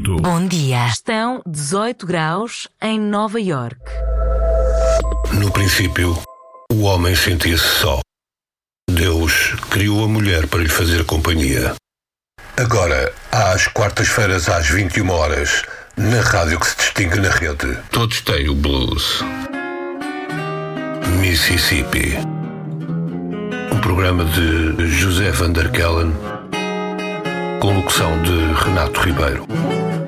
momento. Bom dia. Estão 18 graus em Nova York. No princípio, o homem sentia-se só. Deus criou a mulher para lhe fazer companhia. Agora, às quartas-feiras às 21 horas, na rádio que se distingue na rede, todos têm o blues. Mississippi. Um programa de José Van der Kellen, com locução de Renato Ribeiro.